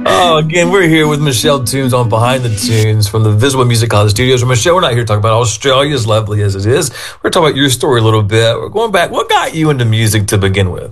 Oh, again, we're here with Michelle Toombs on Behind the Tunes from the Visible Music College Studios. Michelle, we're not here to talk about Australia, as lovely as it is. We're talking about your story a little bit. We're going back. What got you into music to begin with?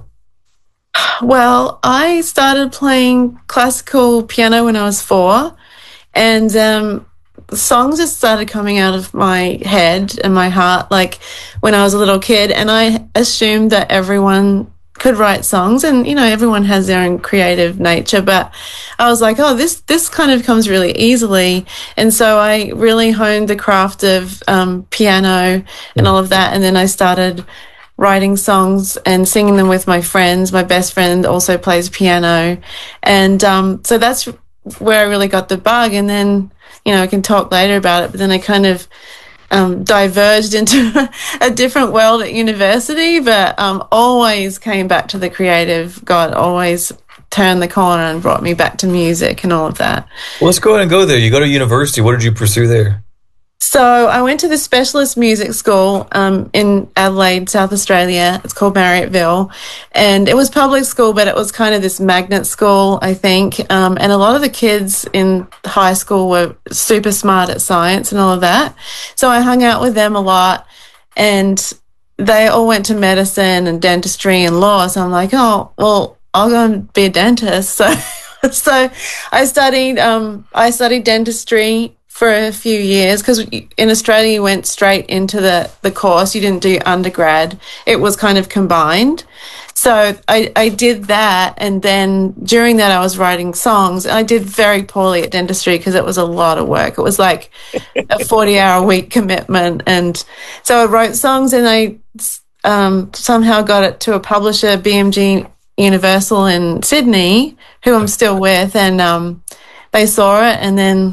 Well, I started playing classical piano when I was 4, and songs just started coming out of my head and my heart, like when I was a little kid, and I assumed that everyone could write songs, and everyone has their own creative nature, but I was like, oh, this kind of comes really easily, and so I really honed the craft of piano and all of that, and then I started writing songs and singing them with my friends. My best friend also plays piano, and so that's where I really got the bug. And then I can talk later about it, but then I kind of diverged into a different world at university, but always came back to the creative. God always turned the corner and brought me back to music and all of that. Well, let's go ahead and go there. You go to university. What did you pursue there? So I went to the specialist music school in Adelaide, South Australia. It's called Marriotteville, and it was public school, but it was kind of this magnet school, I think. And a lot of the kids in high school were super smart at science and all of that. So I hung out with them a lot, and they all went to medicine and dentistry and law. So I'm like, oh, well, I'll go and be a dentist. So I studied dentistry for a few years, because in Australia you went straight into the course. You didn't do undergrad. It was kind of combined. So I did that, and then during that I was writing songs. I did very poorly at dentistry because it was a lot of work. It was like a 40-hour-a-week commitment, and so I wrote songs, and I somehow got it to a publisher, BMG Universal in Sydney, who I'm still with, and they saw it, and then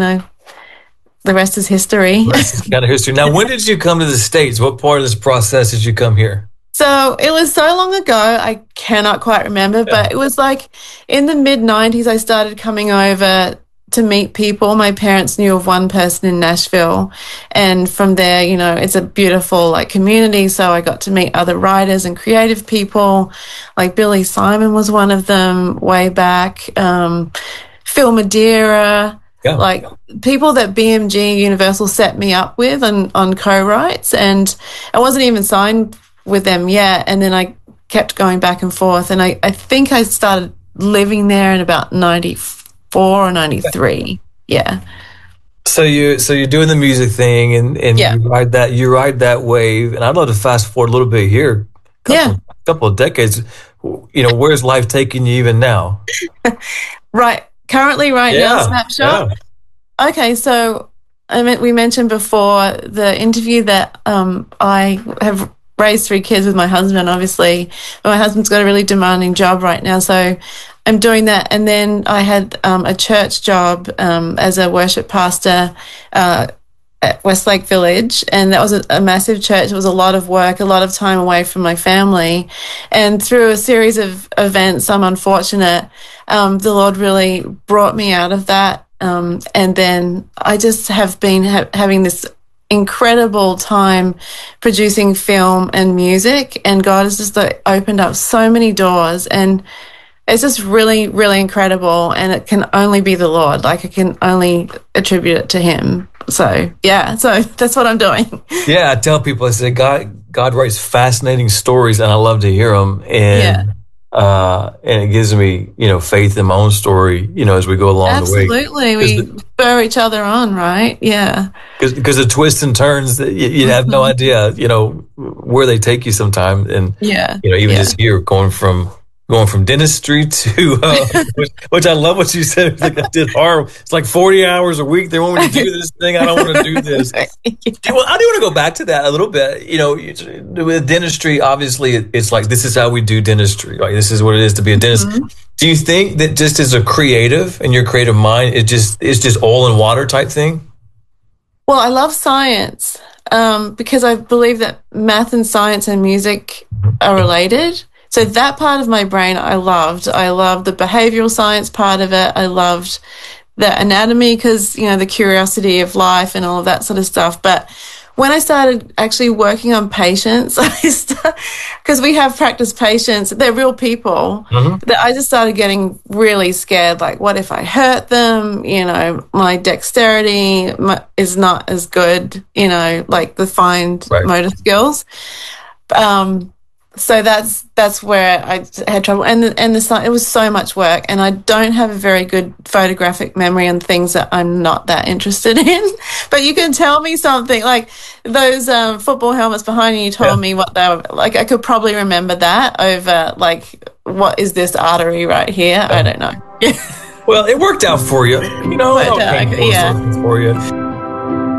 the rest is history. That's kind of history. Now, when did you come to the States? What part of this process did you come here? So it was so long ago, I cannot quite remember, but it was like in the mid-90s, I started coming over to meet people. My parents knew of one person in Nashville, and from there, it's a beautiful community. So I got to meet other writers and creative people, like Billy Simon was one of them way back, Phil Madeira. Yeah. Like people that BMG Universal set me up with on co-writes, and I wasn't even signed with them yet, and then I kept going back and forth, and I think I started living there in about 94 or 93. Yeah. So you're doing the music thing, and you ride that wave, and I'd love to fast forward a little bit here. Couple of decades. Where's life taking you even now? Currently, now, snapshot. Yeah. Okay, so we mentioned before the interview that I have raised 3 kids with my husband, obviously. My husband's got a really demanding job right now, so I'm doing that. And then I had a church job as a worship pastor at Westlake Village, and that was a massive church. It was a lot of work, a lot of time away from my family, and through a series of events, I'm unfortunate, the Lord really brought me out of that, and then I just have been having this incredible time producing film and music, and God has just opened up so many doors, and it's just really, really incredible, and it can only be the Lord. I can only attribute it to Him. So that's what I'm doing. Yeah, I tell people, I say, God writes fascinating stories, and I love to hear them. And it gives me, faith in my own story, as we go along the way. Absolutely. We spur each other on, right? Yeah. Because the twists and turns, you have no idea, where they take you sometimes. And, just here going from dentistry to, which I love what you said. Like, I did horrible. It's like 40 hours a week. They want me to do this thing. I don't want to do this. I do want to go back to that a little bit. With dentistry, obviously, it's like, this is how we do dentistry. Right? This is what it is to be a dentist. Mm-hmm. Do you think that just as a creative, in your creative mind, it's just oil and water type thing? Well, I love science because I believe that math and science and music are related. So that part of my brain I loved. I loved the behavioral science part of it. I loved the anatomy because, the curiosity of life and all of that sort of stuff. But when I started actually working on patients, because we have practice patients, they're real people, that I just started getting really scared. Like, what if I hurt them? You know, my dexterity is not as good, you know, like the fine motor skills. So that's where I had trouble, and it was so much work, and I don't have a very good photographic memory on things that I'm not that interested in. But you can tell me something like those football helmets behind you. You told me what they were like. I could probably remember that over like, what is this artery right here? I don't know. Well, it worked out for you, you know. For you.